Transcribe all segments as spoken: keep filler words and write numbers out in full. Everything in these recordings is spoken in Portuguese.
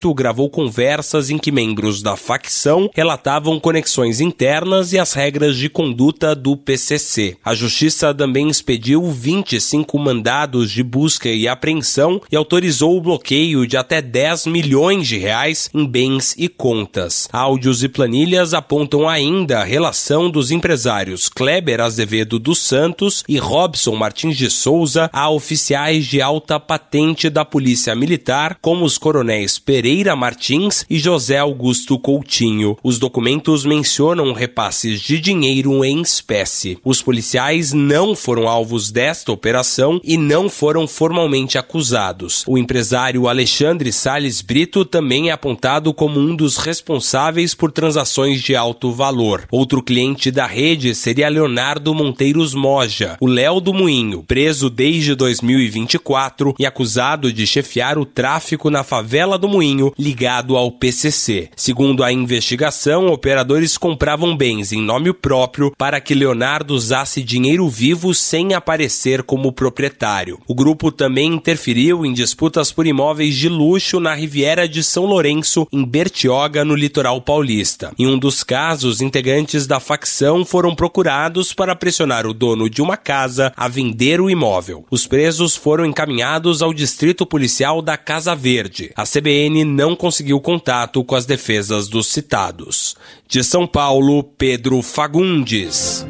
gravou conversas em que membros da facção relatavam conexões internas e as regras de conduta do P C C. A Justiça também expediu vinte e cinco mandados de busca e apreensão e autorizou o bloqueio de até dez milhões de reais em bens e contas. Áudios e planilhas apontam ainda a relação dos empresários Kleber Azevedo dos Santos e Robson Martins de Souza a oficiais de alta patente da Polícia Militar, como os coronéis Pereira Martins e José Augusto Coutinho. Os documentos mencionam repasses de dinheiro em espécie. Os policiais não foram alvos desta operação e não foram formalmente acusados. O empresário Alexandre Salles Brito também é apontado como um dos responsáveis por transações de alto valor. Outro cliente da rede seria Leonardo Monteiros Moja, o Léo do Moinho, preso desde dois mil e vinte e quatro e acusado de chefiar o tráfico na favela do Moinho, ligado ao P C C. Segundo a investigação, operadores compravam bens em nome próprio para que Leonardo usasse dinheiro vivo sem aparecer como proprietário. O grupo também interferiu em disputas por imóveis de luxo na Riviera de São Lourenço, em Bertioga, no litoral paulista. Em um dos casos, integrantes da facção foram procurados para pressionar o dono de uma casa a vender o imóvel. Os presos foram encaminhados ao Distrito Policial da Casa Verde. A C B N não conseguiu contato com as defesas dos citados. De São Paulo, Pedro Fagundes.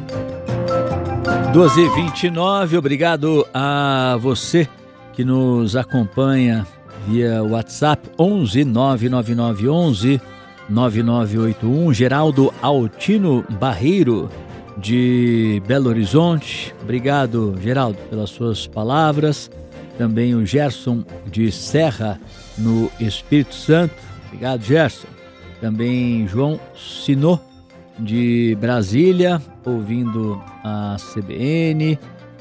doze e vinte e nove, obrigado a você que nos acompanha via WhatsApp onze nove nove nove onze nove nove oito um. Geraldo Altino Barreiro, de Belo Horizonte. Obrigado, Geraldo, pelas suas palavras. Também o Gerson de Serra, no Espírito Santo. Obrigado, Gerson. Também João Sinô, de Brasília, ouvindo a C B N.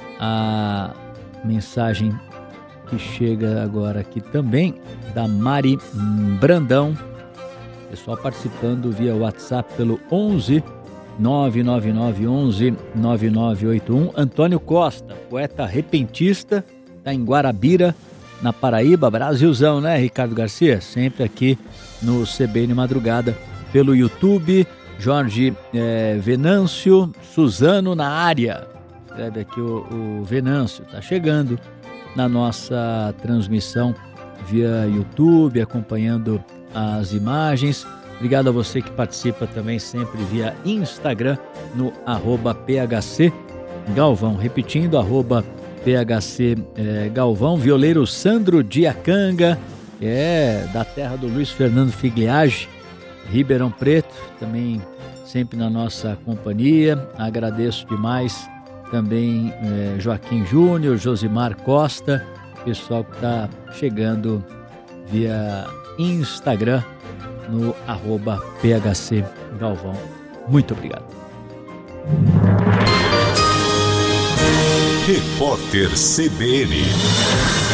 A mensagem que chega agora aqui também da Mari Brandão. Pessoal participando via WhatsApp pelo onze nove nove nove onze nove nove oito um. Antônio Costa, poeta repentista, está em Guarabira, na Paraíba. Brasilzão, né, Ricardo Garcia? Sempre aqui no C B N Madrugada pelo YouTube. Jorge é, Venâncio, Suzano na área. Escreve aqui o, o Venâncio. Está chegando na nossa transmissão via YouTube, acompanhando as imagens. Obrigado a você que participa também sempre via Instagram no arroba P H C Galvão. Repetindo, arroba P H C é, Galvão. Violeiro Sandro Diacanga, é da terra do Luiz Fernando Figliage, Ribeirão Preto, também sempre na nossa companhia. Agradeço demais também é, Joaquim Júnior, Josimar Costa, pessoal que está chegando via Instagram no arroba P H C Galvão. Muito obrigado. Repórter C B N.